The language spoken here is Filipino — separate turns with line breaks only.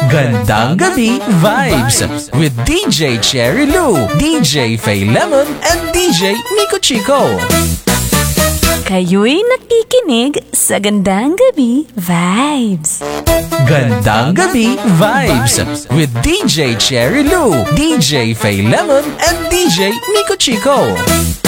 Gandang Gabi Vibes with DJ Cherry Lou, DJ Faye Lemon, and DJ Nico Chico.
Kayo'y nakikinig sa Gandang Gabi Vibes.
Gandang Gabi Vibes with DJ Cherry Lou, DJ Faye Lemon, and DJ Nico Chico.